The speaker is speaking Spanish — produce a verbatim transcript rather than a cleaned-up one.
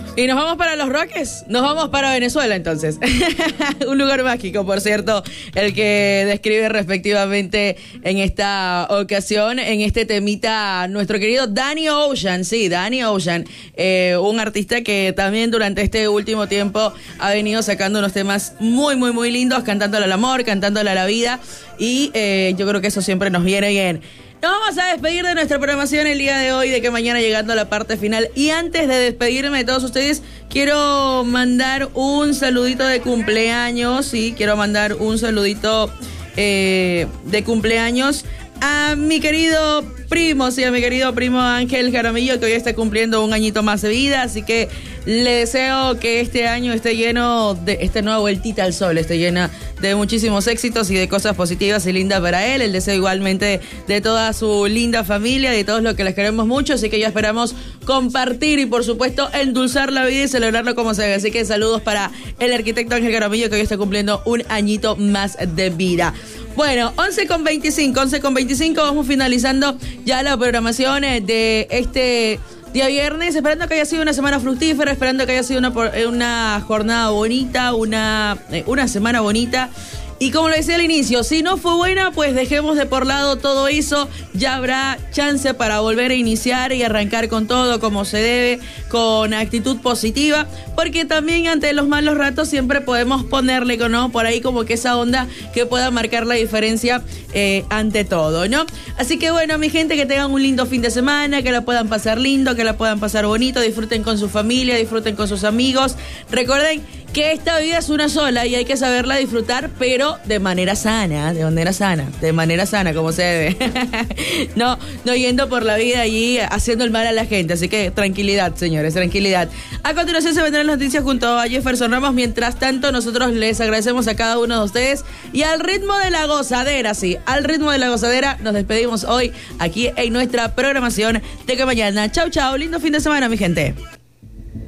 Y nos vamos para Los Roques, nos vamos para Venezuela entonces. Un lugar mágico, por cierto, el que describe respectivamente en esta ocasión, en este temita, nuestro querido Danny Ocean, sí, Danny Ocean, eh, un artista que también durante este último tiempo ha venido sacando unos temas muy, muy, muy lindos, cantándole al amor, cantándole a la vida, y eh, yo creo que eso siempre nos viene bien. Nos vamos a despedir de nuestra programación el día de hoy, de que mañana llegando a la parte final. Y antes de despedirme de todos ustedes, quiero mandar un saludito de cumpleaños, sí, quiero mandar un saludito eh, de cumpleaños a mi querido primo, sí, a mi querido primo Ángel Jaramillo, que hoy está cumpliendo un añito más de vida, así que le deseo que este año esté lleno de esta nueva vueltita al sol, esté llena de muchísimos éxitos y de cosas positivas y lindas para él. El deseo igualmente de toda su linda familia, de todos los que les queremos mucho, así que ya esperamos compartir y por supuesto endulzar la vida y celebrarlo como se debe. Así que saludos para el arquitecto Ángel Jaramillo, que hoy está cumpliendo un añito más de vida. Bueno, once con veinticinco, once con veinticinco, vamos finalizando ya la programación de este día viernes, esperando que haya sido una semana fructífera, esperando que haya sido una, una jornada bonita, una, una semana bonita. Y como lo decía al inicio, si no fue buena, pues dejemos de por lado todo eso. Ya habrá chance para volver a iniciar y arrancar con todo como se debe, con actitud positiva, porque también ante los malos ratos siempre podemos ponerle, ¿no?, por ahí como que esa onda que pueda marcar la diferencia eh, ante todo, ¿no? Así que bueno, mi gente, que tengan un lindo fin de semana, que la puedan pasar lindo, que la puedan pasar bonito, disfruten con su familia, disfruten con sus amigos. Recuerden que esta vida es una sola y hay que saberla disfrutar, pero de manera sana, de manera sana, de manera sana, como se debe. no, no yendo por la vida allí haciendo el mal a la gente. Así que tranquilidad, señores, tranquilidad. A continuación se vendrán las noticias junto a Jefferson Ramos. Mientras tanto, nosotros les agradecemos a cada uno de ustedes y al ritmo de la gozadera, sí, al ritmo de la gozadera, nos despedimos hoy aquí en nuestra programación de Que Mañana. Chau, chau, lindo fin de semana, mi gente.